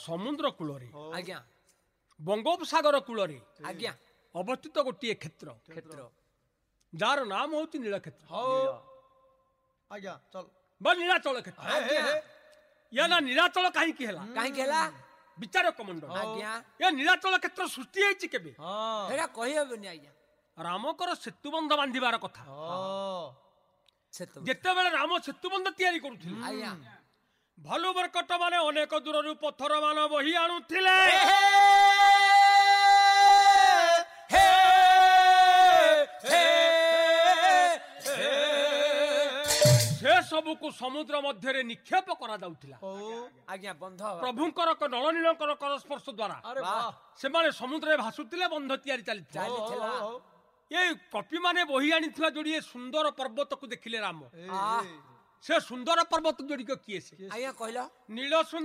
ସମୁଦ୍ର କୂଳରେ ଆଜ୍ଞା ବଙ୍ଗୋପସାଗର କୂଳରେ ଆଜ୍ଞା ଅବସ୍ଥିତ ଗୋଟିଏ କ୍ଷେତ୍ର କ୍ଷେତ୍ର ଯାହାର ନାମ ହଉଛି ନୀଳକ୍ଷେତ୍ର ଆଜ୍ଞା ଚଲ ବା ନୀଳାଚଳ କ୍ଷେତ୍ର। ଆଜ୍ଞା ୟା ନା ନୀଳାଚଳ କାହିଁକି ହେଲା କାହିଁକି ହେଲା ବିଚାରକ ମଣ୍ଡଳ ଆଜ୍ଞା ଏ ନୀଳାଚଳ କ୍ଷେତ୍ର ସୃଷ୍ଟି ହେଇଛି କେବେ? ସେଇଟା କହିହେବନି ଆଜ୍ଞା ରାମଙ୍କର ସେତୁବନ୍ଧ ବାନ୍ଧିବାର କଥା। ସେତ ଯେତେବେଳେ ରାମ ସେତୁବନ୍ଧ ତିଆରି କରୁଥିଲେ ଆଜ୍ଞା ଭାଲୁ ବରକଟ ମାନେ ଅନେକ ଦୂରରୁ ପଥର ମାନ ବହି ଆଣୁଥିଲେ। ସେ ସବୁକୁ ସମୁଦ୍ର ମଧ୍ୟରେ ନିକ୍ଷେପ କରାଯାଉଥିଲା। ଆଜ୍ଞା ବନ୍ଧ ପ୍ରଭୁଙ୍କର ନଳନୀଳଙ୍କର କରସ୍ପର୍ଶ ଦ୍ୱାରା ବାହ ସେମାନେ ସମୁଦ୍ରରେ ଭାସୁଥିଲେ, ବନ୍ଧ ତିଆରି ଚାଲିଥିଲା। ଚାଲିଥିଲା ଏ କପି ମାନେ ବହି ଆଣିଥିବା ଯୋଡ଼ିଏ ସୁନ୍ଦର ପର୍ବତକୁ ଦେଖିଲେ ରାମ। ଆଃ, ସେ ସୁନ୍ଦର ପର୍ବତ ଯୋଡ଼ିକ କିଏ? ସେ ଆଜ୍ଞା କହିଲ ନୀଳ